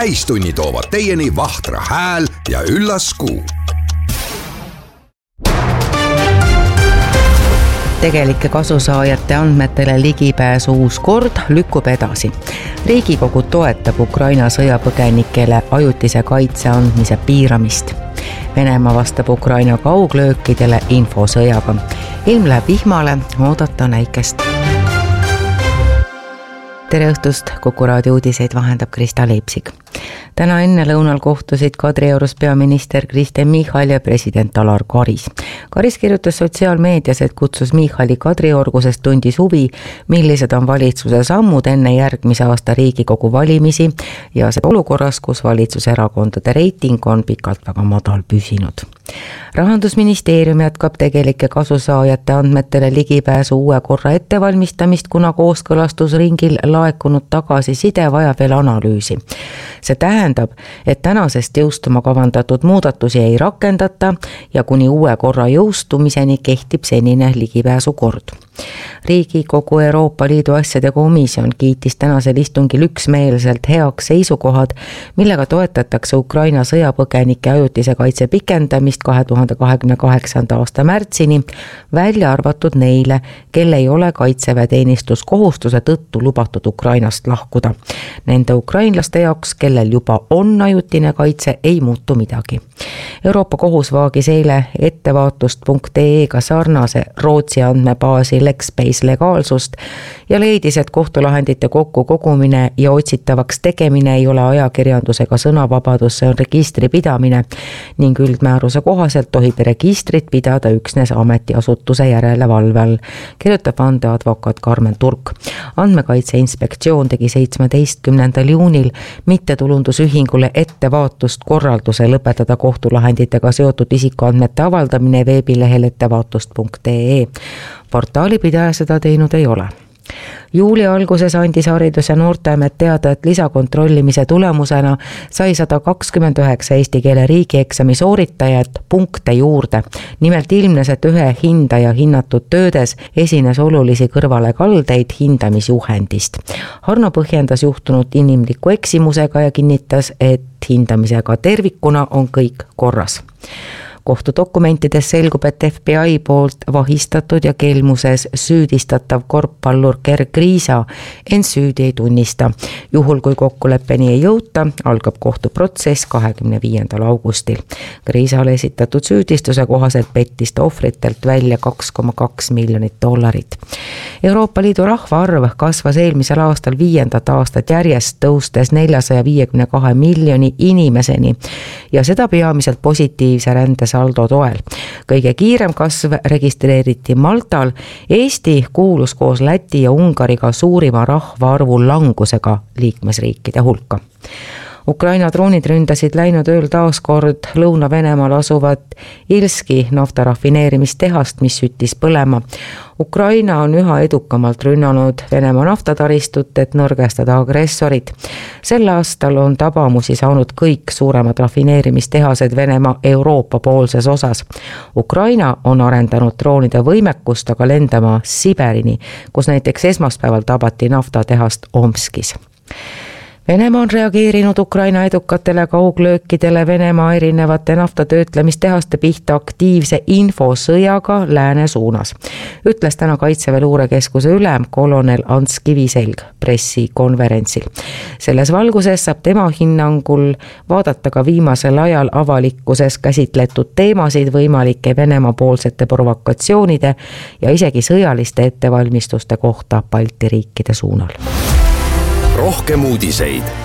täistunni toovad teieni Vahtra hääl ja üllas Kuu. Tegelike kasusaajate andmetele ligipääsu uus kord lükkub edasi. Riigikogu toetab Ukraina sõjapõgenikele ajutise kaitse andmise piiramist. Venemaa vastab Ukraina kauglöökidele infosõjaga. Ilm läheb vihmale, oodata näikest. Tere õhtust, Kuku raadio uudiseid vahendab Krista Leipsik. Täna enne lõunal kohtusid Kadriorus peaminister Kristen Michal ja president Alar Karis. Karis kirjutas sotsiaalmeedias, et kutsus Michali Kadriorgu, sest tundis huvi, millised on valitsuse sammud enne järgmise aasta Riigikogu valimisi ja see olukorras, kus valitsuserakondade reiting on pikalt väga madal püsinud. Rahandusministeerium jätkab tegelike kasusaajate andmetele ligipääsu uue korra ettevalmistamist, kuna kooskõlastusringil laekunud tagasiside vajab veel analüüsi. See tähendab, et tänasest jõustuma kavandatud muudatusi ei rakendata ja kuni uue korra jõustumiseni kehtib senine ligipääsu kord. Riigikogu Euroopa Liidu asjade komisjon kiitis tänasel istungil üksmeelselt heaks seisukohad, millega toetatakse Ukraina sõjapõgenike ajutise kaitse pikendamist 2028. aasta märtsini, välja arvatud neile, kel ei ole kaitseväeteenistuskohustuse tõttu lubatud Ukrainast lahkuda. Nende ukrainlaste jaoks, kellel juba on ajutine kaitse, ei muutu midagi. Euroopa kohus vaagis eile ettevaatust.ee-ga sarnase Rootsi andmebaasi Lexbase legaalsust ja leidis, et kohtulahendite kokkukogumine ja otsitavaks tegemine ei ole ajakirjandusega sõnavabadus, see on registri pidamine ning üldmääruse kohaselt tohib registrit pidada üksnes ametiasutuse järelevalve all, kirjutab vandeadvokaat Karmen Turk. Andmekaitse inspektsioon tegi 17. juunil mittetulundusühingule ettevaatust korralduse lõpetada kohtulahenditega seotud isikuandmete avaldamine veebilehel ettevaatust.ee. Portaali pidaja seda teinud ei ole. Juuli alguses andis Haridus- ja Noorteamet teada, et lisakontrollimise tulemusena sai 129 eesti keele riigieksami sooritajat punkte juurde. Nimelt ilmnes, et ühe hindaja hinnatud töödes esines olulisi kõrvalekaldeid hindamisjuhendist. Harno põhjendas juhtunud inimliku eksimusega ja kinnitas, et hindamisega tervikuna on kõik korras. Kohtudokumentides selgub, et FBI poolt vahistatud ja kelmuses süüdistatav korvpallur Gerg Riisa end süüdi ei tunnista. Juhul kui kokkuleppeni ei jõuta, algab kohtuprotsess 25. augustil. Riisale esitatud süüdistuse kohaselt pettis ta ohvritelt välja $2,2 miljonit. Euroopa Liidu rahvaarv kasvas eelmisel aastal 5. aastat järjest, tõustes 452 miljoni inimeseni ja seda peamiselt positiivse rändes saldo toel. Kõige kiirem kasv registreeriti Maltal. Eesti kuulus koos Läti ja Ungariga suurima rahvaarvu langusega liikmesriikide hulka. Ukraina droonid ründasid läinud ööl taaskord Lõuna-Venemaal asuvat Ilski naftarafineerimistehast, mis süttis põlema. Ukraina on üha edukamalt rünnanud Venemaa naftataristut, et nõrgestada agressorid. Sel aastal on tabamusi saanud kõik suuremad rafineerimistehased Venemaa Euroopa poolses osas. Ukraina on arendanud droonide võimekust aga lendama Siberini, kus näiteks esmaspäeval tabati naftatehast Omskis. Venemaa on reageerinud Ukraina edukatele kauglöökidele Venemaa erinevate naftatöötlemistehaste pihta aktiivse infosõjaga lääne suunas, ütles täna Kaitseväe luurekeskuse ülem kolonel Ants Kiviselg pressikonverentsil. Selles valguses saab tema hinnangul vaadata ka viimasel ajal avalikkuses käsitletud teemasid võimalike Venemaa poolsete provokatsioonide ja isegi sõjaliste ettevalmistuste kohta Balti riikide suunal. Rohkem uudiseid